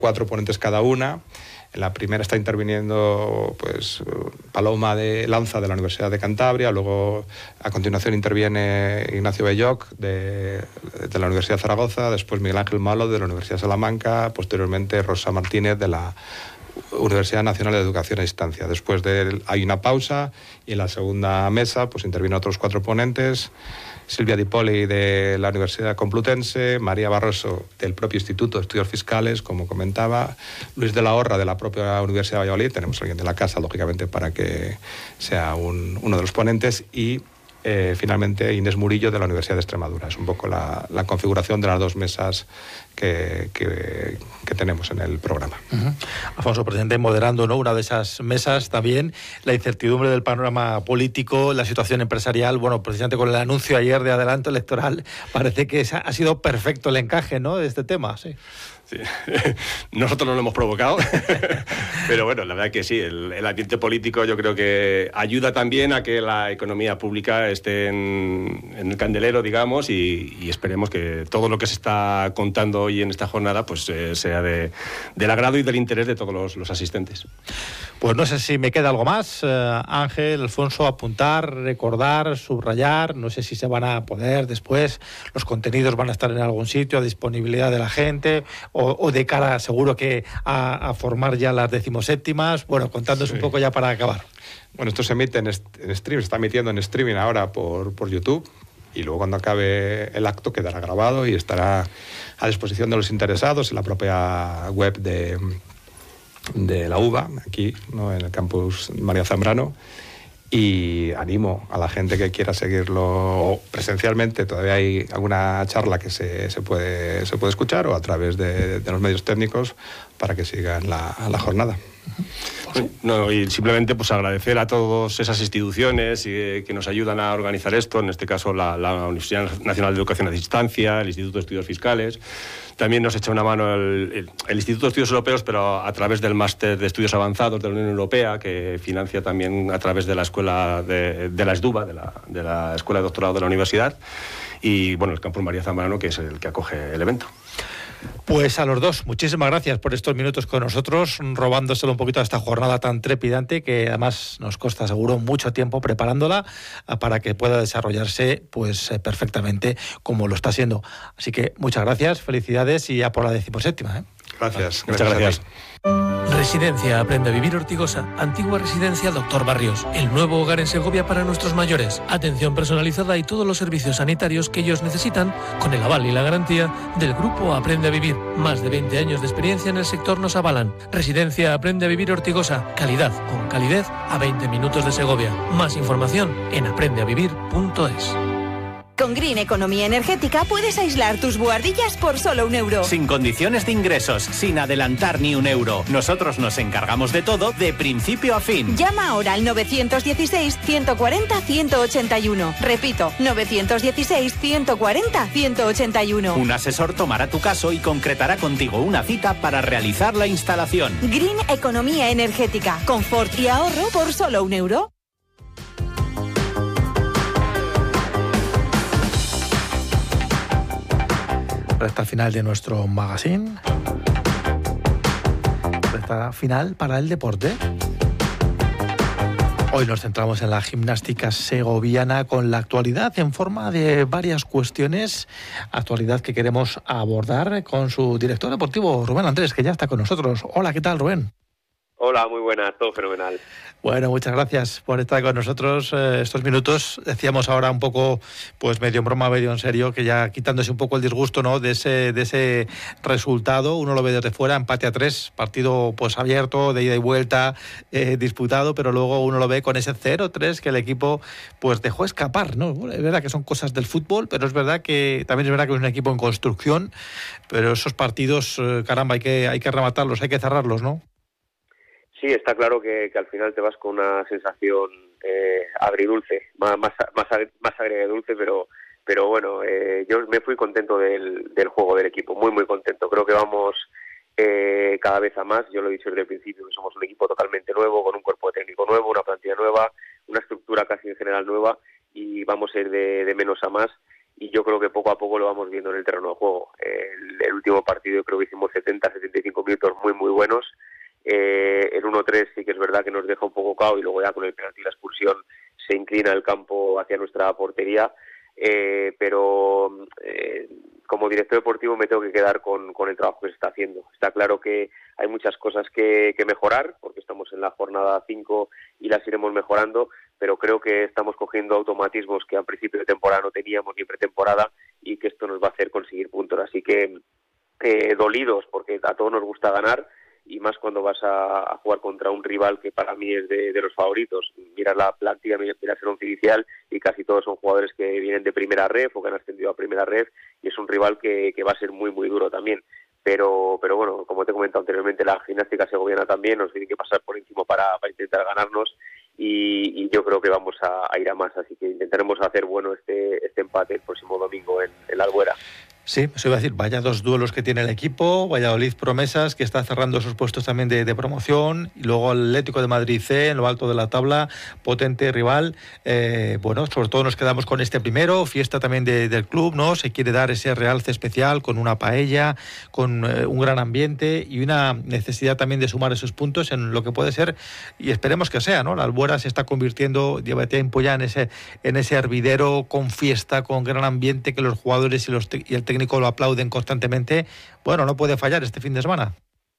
4 ponentes cada una. En la primera está interviniendo pues Paloma de Lanza de la Universidad de Cantabria, luego a continuación interviene Ignacio Belloc de la Universidad de Zaragoza, después Miguel Ángel Malo de la Universidad de Salamanca, posteriormente Rosa Martínez de la Universidad Nacional de Educación a Distancia. Después hay una pausa y en la segunda mesa pues intervienen otros 4 ponentes. Silvia Di Poli de la Universidad Complutense, María Barroso del propio Instituto de Estudios Fiscales, como comentaba, Luis de la Horra de la propia Universidad de Valladolid, tenemos a alguien de la casa, lógicamente, para que sea uno de los ponentes, y finalmente Inés Murillo de la Universidad de Extremadura. Es un poco la configuración de las 2 mesas que tenemos en el programa. Uh-huh. Alfonso, presidente, moderando, ¿no?, una de esas mesas también, la incertidumbre del panorama político, la situación empresarial. Bueno, precisamente con el anuncio ayer de adelanto electoral, parece que ha sido perfecto el encaje, ¿no?, de este tema. Sí. Sí. Nosotros no lo hemos provocado, pero bueno, la verdad que sí, el ambiente político yo creo que ayuda también a que la economía pública esté en el candelero, digamos, y esperemos que todo lo que se está contando hoy en esta jornada pues sea del agrado y del interés de todos los asistentes. Pues no sé si me queda algo más, Ángel, Alfonso, apuntar, recordar, subrayar. No sé si se van a poder después, los contenidos van a estar en algún sitio a disponibilidad de la gente o de cara seguro que a formar ya las 17ª. Bueno, contándonos un poco ya para acabar. Bueno, esto se emite en stream, se está emitiendo en streaming ahora por YouTube, y luego cuando acabe el acto quedará grabado y estará a disposición de los interesados en la propia web de la UBA, aquí, ¿no?, en el campus María Zambrano. Y animo a la gente que quiera seguirlo presencialmente. Todavía hay alguna charla que se puede escuchar, o a través de los medios técnicos, para que sigan la jornada. No, y simplemente pues agradecer a todas esas instituciones que nos ayudan a organizar esto, en este caso la Universidad Nacional de Educación a Distancia, el Instituto de Estudios Fiscales. También nos echa una mano el Instituto de Estudios Europeos, pero a través del Máster de Estudios Avanzados de la Unión Europea, que financia también a través de la escuela de la SDUBA, de la Escuela de Doctorado de la Universidad, y bueno, el campus María Zambrano, que es el que acoge el evento. Pues a los dos, muchísimas gracias por estos minutos con nosotros, robándoselo un poquito a esta jornada tan trepidante, que además nos cuesta seguro mucho tiempo preparándola para que pueda desarrollarse pues perfectamente como lo está haciendo. Así que muchas gracias, felicidades, y ya por la 17ª. Gracias. Muchas gracias. Residencia Aprende a Vivir Ortigosa, antigua residencia Doctor Barrios, el nuevo hogar en Segovia para nuestros mayores. Atención personalizada y todos los servicios sanitarios que ellos necesitan, con el aval y la garantía del grupo Aprende a Vivir. Más de 20 años de experiencia en el sector nos avalan. Residencia Aprende a Vivir Ortigosa, calidad con calidez a 20 minutos de Segovia. Más información en aprendeavivir.es. Con Green Economía Energética puedes aislar tus buhardillas por solo €1. Sin condiciones de ingresos, sin adelantar ni €1. Nosotros nos encargamos de todo, de principio a fin. Llama ahora al 916-140-181. Repito, 916-140-181. Un asesor tomará tu caso y concretará contigo una cita para realizar la instalación. Green Economía Energética. Confort y ahorro por solo €1. Recta final de nuestro magazine. Recta final para el deporte. Hoy nos centramos en la gimnástica segoviana, con la actualidad en forma de varias cuestiones. Actualidad que queremos abordar con su director deportivo, Rubén Andrés, que ya está con nosotros. Hola, ¿qué tal, Rubén? Hola, muy buenas, todo fenomenal. Bueno, muchas gracias por estar con nosotros estos minutos. Decíamos ahora un poco, pues medio en broma, medio en serio, que ya quitándose un poco el disgusto, ¿no?, de ese resultado. Uno lo ve desde fuera, empate a 3, partido pues abierto, de ida y vuelta, disputado, pero luego uno lo ve con ese 0-3 que el equipo pues dejó escapar, ¿no? Bueno, es verdad que son cosas del fútbol, pero es verdad que también es verdad que es un equipo en construcción, pero esos partidos, caramba, hay que rematarlos, hay que cerrarlos, ¿no? Sí, está claro que al final te vas con una sensación agridulce, más agridulce, pero bueno, yo me fui contento del juego del equipo, muy muy contento. Creo que vamos cada vez a más. Yo lo he dicho desde el principio, que somos un equipo totalmente nuevo, con un cuerpo técnico nuevo, una plantilla nueva, una estructura casi en general nueva, y vamos a ir de menos a más. yo creo que poco a poco lo vamos viendo en el terreno de juego. El último partido creo que hicimos 70-75 minutos muy muy buenos. El 1-3 sí que es verdad que nos deja un poco cao y luego ya con el penalti y la expulsión se inclina el campo hacia nuestra portería, pero como director deportivo me tengo que quedar con el trabajo que se está haciendo. Está claro que hay muchas cosas que mejorar, porque estamos en la jornada 5 y las iremos mejorando, pero creo que estamos cogiendo automatismos que al principio de temporada no teníamos ni pretemporada, y que esto nos va a hacer conseguir puntos. Así que dolidos, porque a todos nos gusta ganar, y más cuando vas a jugar contra un rival que para mí es de los favoritos. Mira la plantilla, mira el once inicial, y casi todos son jugadores que vienen de primera ref o que han ascendido a primera ref, y es un rival que va a ser muy muy duro también. Pero bueno, como te he comentado anteriormente, la Gimnástica Segoviana también nos tiene que pasar por encima para intentar ganarnos, y yo creo que vamos a ir a más, así que intentaremos hacer bueno este empate el próximo domingo en la Albuera. Sí, eso iba a decir, vaya dos duelos que tiene el equipo, Valladolid Promesas, que está cerrando sus puestos también de promoción, y luego el Atlético de Madrid C, en lo alto de la tabla, potente rival. Bueno, sobre todo nos quedamos con este primero, fiesta también del club, ¿no? Se quiere dar ese realce especial con una paella, con un gran ambiente y una necesidad también de sumar esos puntos en lo que puede ser, y esperemos que sea, ¿no? La Albuera se está convirtiendo, lleva tiempo ya en ese hervidero con fiesta, con gran ambiente, que los jugadores y el técnico lo aplauden constantemente. Bueno, no puede fallar este fin de semana.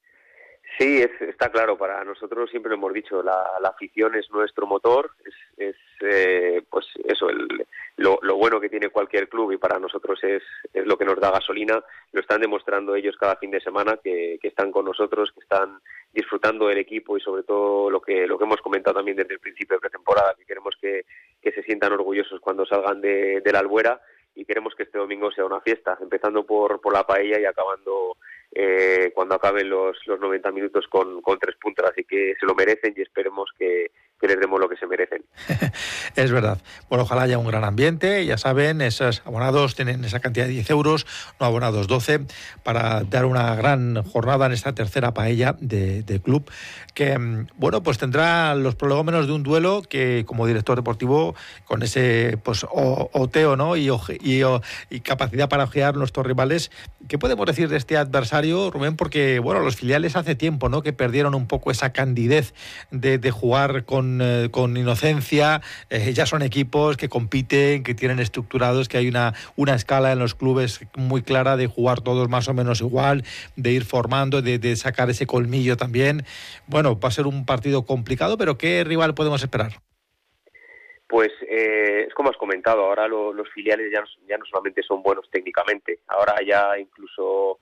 Sí, está claro, para nosotros siempre lo hemos dicho, la afición es nuestro motor, es pues eso, lo bueno que tiene cualquier club, y para nosotros es lo que nos da gasolina. Lo están demostrando ellos cada fin de semana, que están con nosotros, que están disfrutando del equipo, y sobre todo lo que hemos comentado también desde el principio de pretemporada, que queremos que se sientan orgullosos cuando salgan de la Albuera, y queremos que este domingo sea una fiesta, empezando por la paella y acabando cuando acaben los 90 minutos con 3 puntos. Así que se lo merecen, y esperemos que les demos lo que se merecen. Es verdad. Bueno, ojalá haya un gran ambiente. Ya saben, esos abonados tienen esa cantidad de 10 euros, no abonados 12, para dar una gran jornada en esta tercera paella de club, que, bueno, pues tendrá los prolegómenos de un duelo que, como director deportivo, con ese pues oteo, ¿no? y capacidad para ojear nuestros rivales. ¿Qué podemos decir de este adversario, Rubén? Porque, bueno, los filiales hace tiempo, ¿no?, que perdieron un poco esa candidez de jugar con inocencia. Ya son equipos que compiten, que tienen estructurados, que hay una escala en los clubes muy clara de jugar todos más o menos igual, de ir formando, de sacar ese colmillo también. Bueno, va a ser un partido complicado, pero ¿qué rival podemos esperar? Pues es como has comentado, ahora los filiales ya no solamente son buenos técnicamente, ahora ya incluso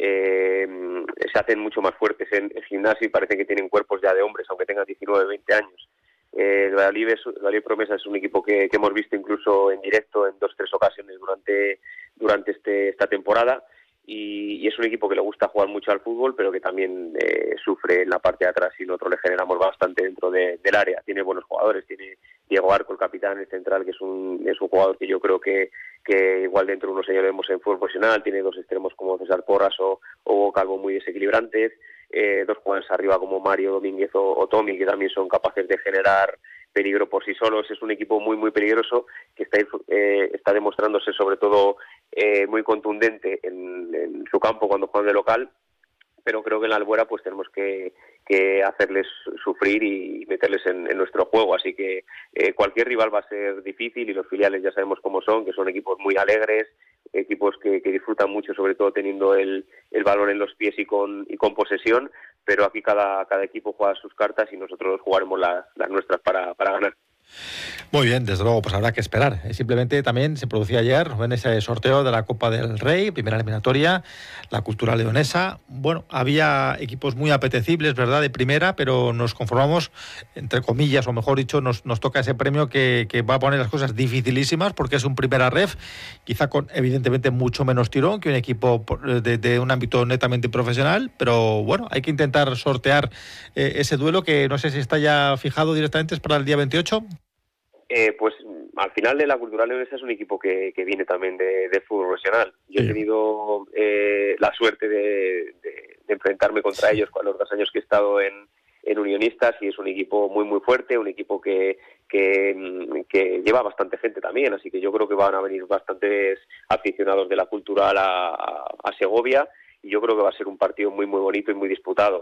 se hacen mucho más fuertes en el gimnasio, y parece que tienen cuerpos ya de hombres, aunque tengan 19, 20 años. El Valladolid Promesas es un equipo que hemos visto incluso en directo en 2-3 ocasiones durante esta temporada, y es un equipo que le gusta jugar mucho al fútbol, pero que también sufre en la parte de atrás, y nosotros le generamos bastante dentro del área. Tiene buenos jugadores, tiene Diego Arco, el capitán, el central, que es un jugador que yo creo que igual dentro de unos años vemos en fútbol profesional. Tiene dos extremos como César Porras o Calvo muy desequilibrantes, dos jugadores arriba como Mario Domínguez o Tommy, que también son capaces de generar peligro por sí solos. Es un equipo muy muy peligroso, que está demostrándose sobre todo muy contundente en su campo cuando juegan de local, pero creo que en la Albuera pues tenemos que hacerles sufrir y meterles en nuestro juego. Así que cualquier rival va a ser difícil, y los filiales ya sabemos cómo son, que son equipos muy alegres, equipos que disfrutan mucho, sobre todo teniendo el balón en los pies y con posesión, pero aquí cada equipo juega sus cartas, y nosotros jugaremos las nuestras para ganar. Muy bien, desde luego, pues habrá que esperar. Simplemente también se producía ayer en ese sorteo de la Copa del Rey, primera eliminatoria, la Cultural Leonesa. Bueno, había equipos muy apetecibles, ¿verdad?, de primera, pero nos conformamos, entre comillas, o mejor dicho, nos toca ese premio que va a poner las cosas dificilísimas, porque es un primera ref, quizá con evidentemente mucho menos tirón que un equipo de un ámbito netamente profesional, pero bueno, hay que intentar sortear ese duelo, que no sé si está ya fijado directamente, es para el día 28. Pues al final de la Cultural Leonesa es un equipo que viene también de fútbol profesional. Yo he tenido la suerte de enfrentarme contra ellos con los 2 años que he estado en en Unionistas y es un equipo muy muy fuerte, un equipo que lleva bastante gente también, así que yo creo que van a venir bastantes aficionados de la Cultural a Segovia y yo creo que va a ser un partido muy muy bonito y muy disputado.